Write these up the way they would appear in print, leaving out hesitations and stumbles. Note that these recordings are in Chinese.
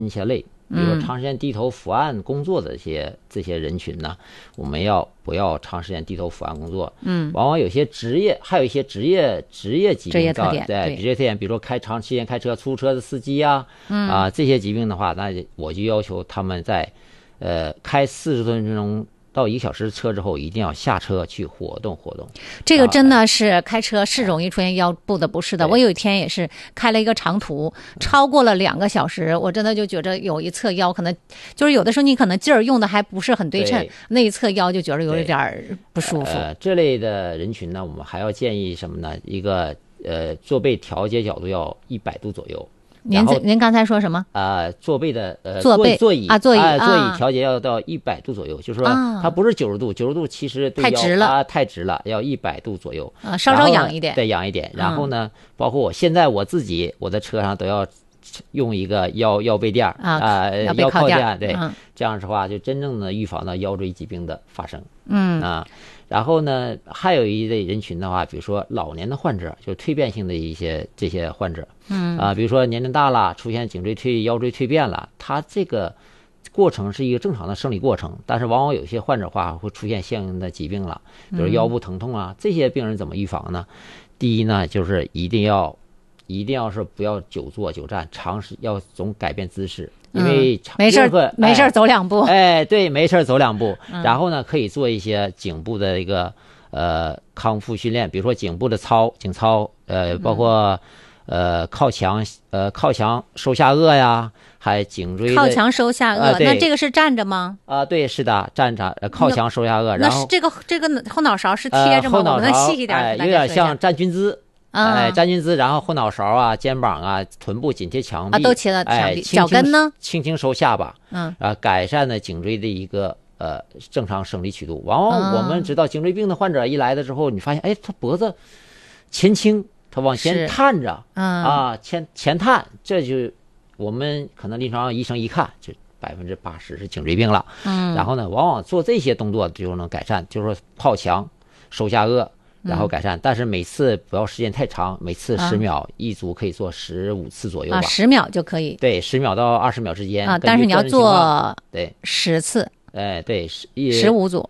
一些类，比如说长时间低头伏案工作的这些人群呢，我们不要长时间低头伏案工作？往往有些职业，还有一些职业疾病特点， 对职业特点，比如说长时间开车出租车的司机啊，这些疾病的话，那我就要求他们在开40分钟到1个小时车之后，一定要下车去活动活动。 这个真的是开车是容易出现腰部的不适的。我有一天也是开了一个长途，超过了2个小时，我真的就觉得有一侧腰可能就是有的时候你可能劲儿用的还不是很对称，那一侧腰就觉得有一点不舒服。 这类的人群呢，我们还要建议什么呢？一个坐背调节角度要100度左右。 您刚才说什么？ 坐背的座椅调节要到100度左右，就是说它不是90度，90度其实对太直了， 太直了，要100度左右， 稍稍仰一点， 对，仰一点。然后呢，包括我的车上都要用一个腰背垫腰靠垫，对，这样的话就真正的预防到腰椎疾病的发生。然后呢，还有一类人群的话，比如说老年的患者，就是蜕变性的这些患者，比如说年龄大了，出现颈椎腰椎蜕变了，他这个过程是一个正常的生理过程，但是往往有些患者的话会出现相应的疾病了，比如腰部疼痛啊，这些病人怎么预防呢？第一呢，就是一定要是不要久坐久站，要总改变姿势。因为没事走2步， 对，没事走2步，然后呢，可以做一些颈部的一个康复训练，比如说颈部的颈操，包括靠墙收下颚呀，还颈椎靠墙收下颚，那这个是站着吗？ 对，是的，站着靠墙收下颚，然后这个后脑勺是贴着吗？我们能细一点， 有点像站军姿。站军姿，然后后脑勺啊、肩膀啊、臀部紧贴墙壁， 都贴到墙壁。脚跟呢？ 轻轻收下巴，改善了颈椎的一个正常生理曲度。往往我们知道颈椎病的患者一来的时候，你发现他脖子前倾，他往前探着，前探，这就我们可能临床上医生一看就80%是颈椎病了。然后呢，往往做这些动作就能改善，就是说靠墙、收下颚。然后改善，但是每次不要时间太长，每次10秒，一组可以做15次左右吧。 10秒就可以。 对，10秒到20秒之间。 但是你要做对 10次。 对 ，15组。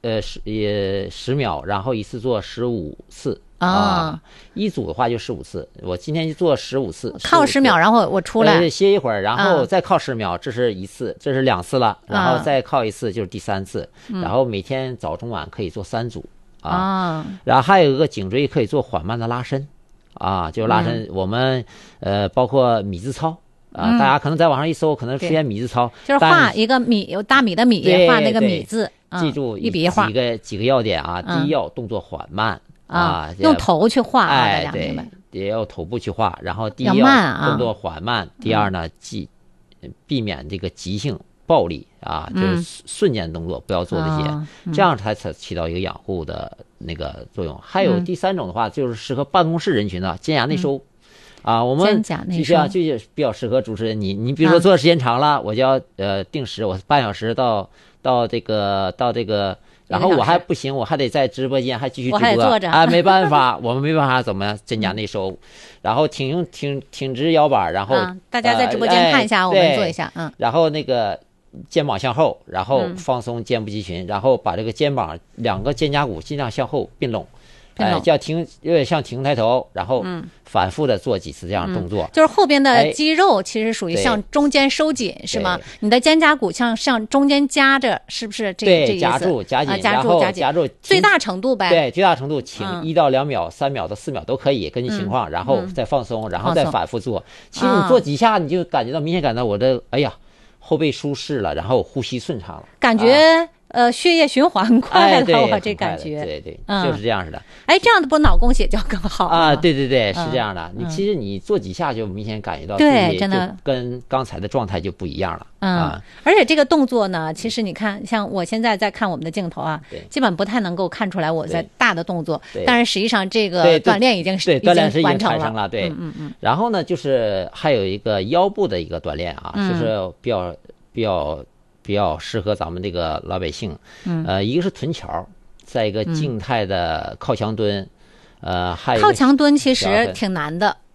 10秒，然后一次做15次。一组的话就15次。我今天就做15次。 靠10秒，然后我出来歇一会儿，然后再靠10秒，这是1次，这是2次了，然后再靠1次就是第3次。然后每天早中晚可以做3组。然后还有一个颈椎可以做缓慢的拉伸，就拉伸。我们包括米字操大家可能在网上一搜，可能出现米字操， 就是画一个米，有大米的米，画那个米字， 记住一笔一画几个要点啊。第一要动作缓慢用头去画对，也要头部去画。然后第一要慢动作缓慢，第二呢避免这个急性暴力就是瞬间动作，不要做这些，这样才起到一个养护的那个作用。还有第3种的话，就是适合办公室人群的肩胛内收我们就比较适合主持人。你比如说做时间长了，我就要定时，我半小时到这个，然后我还不行，我还得在直播间还继续直播没办法，我们没办法怎么肩胛内收，然后挺直腰板，然后大家在直播间看一下，我们做一下， 然后那个肩膀向后，然后放松肩部肌群，然后把这个肩膀2个肩胛骨尽量向后并拢，有点像挺抬头，然后反复的做几次这样的动作， 就是后边的肌肉其实属于向中间收紧，是吗？你的肩胛骨向中间夹着，是不是这意思？ 夹紧，然后夹住最大程度呗。 对，最大程度，请1到2秒、3秒到4秒都可以，根据情况，然后再放松，然后再反复做。其实你做几下，你就明显感到我的后背舒适了，然后呼吸顺畅了， 感觉血液循环快了，我这感觉， 对，就是这样似的。 这样的不脑供血就更好对，是这样的。其实你做几下就明显感觉到， 对，真的跟刚才的状态就不一样了。 而且这个动作呢，其实你看，像我现在在看我们的镜头基本不太能够看出来我在大的动作，但是实际上这个锻炼已经完成了。 对，然后呢，就是还有一个腰部的一个锻炼就是比较适合咱们这个老百姓。一个是臀桥，再一个静态的靠墙蹲，还有靠墙蹲其实挺难的。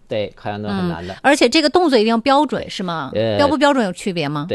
对，靠阳蹲很难的。 而且这个动作一定要标准，是吗？标不标准有区别吗？